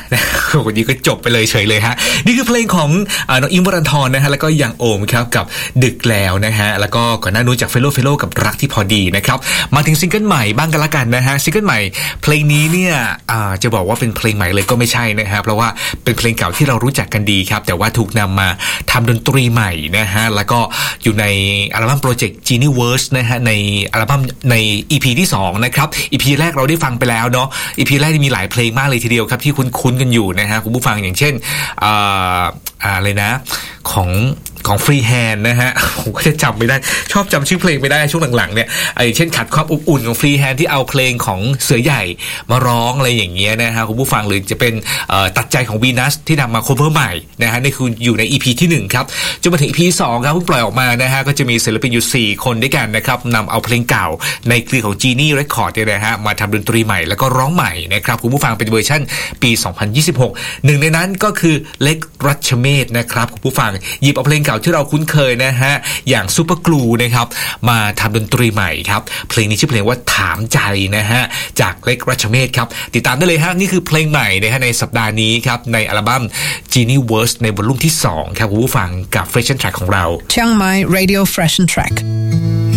วันนี้ก็จบไปเลยเฉยเลยฮะนี่คือเพลงของน้องอิมวรันทรนะฮะแล้วก็ยังโอมครับกับดึกแล้วนะฮะแล้วก็ก่อนหน้านู้นจากเฟโลกับรักที่พอดีนะครับมาถึงซิงเกิลใหม่บ้างกันละกันนะฮะซิงเกิลใหม่เพลงนี้เนี่ยจะบอกว่าเป็นเพลงใหม่เลยก็ไม่ใช่นะฮะเพราะว่าเป็นเพลงเก่าที่เรารู้จักกันดีครับแต่ว่าถูกนำมาทำดนตรีใหม่นะฮะแล้วก็อยู่ในอัลบั้มโปรเจกต์ Genieverse นะฮะในอัลบั้มใน EP ที่2นะครับ EP แรกเราได้ฟังไปแล้วเนาะ EP แรกมีหลายเพลงมากเลยทีเดียวครับที่คุ้นๆกันอยู่นะฮะคุณผู้ฟังอย่างเช่นอะไรนะของฟรีแฮนด์นะฮะผมก็จะจำไม่ได้ชอบจำชื่อเพลงไม่ได้ช่วงหลังๆเนี่ยเช่นขัดความอบอุ่นของฟรีแฮนด์ที่เอาเพลงของเสือใหญ่มาร้องอะไรอย่างเงี้ยนะฮะคุณผู้ฟังหรือจะเป็นตัดใจของวีนัสที่นำมา cover ใหม่นะฮะนี่คืออยู่ใน EP ที่1ครับจนมาถึง EP 2ครับเพิ่งปล่อยออกมานะฮะก็จะมีศิลปินอยู่4คนด้วยกันนะครับนำเอาเพลงเก่าในเครือของ Genie Record เนี่ยนะฮะมาทำดนตรีใหม่แล้วก็ร้องใหม่นะครับคุณผู้ฟังเป็นเวอร์ชั่นปี 2026หนึ่งในนั้นก็คือเล็กรัชเมธนะครับคุณผู้ฟังหยิบเอาเพลงเก่าที่เราคุ้นเคยนะฮะอย่างซูเปอร์กลูนะครับมาทำดนตรีใหม่ครับเพลงนี้ชื่อเพลงว่าถามใจนะฮะจากเล็กรัชเมธครับติดตามได้เลยฮะนี่คือเพลงใหม่นะฮะในสัปดาห์นี้ครับในอัลบั้ม Genieverse ในวอลลุ่มที่2ครับคุณผู้ฟังกับ Fresh and Track ของเราเชียงใหม่ Radio Fresh and Track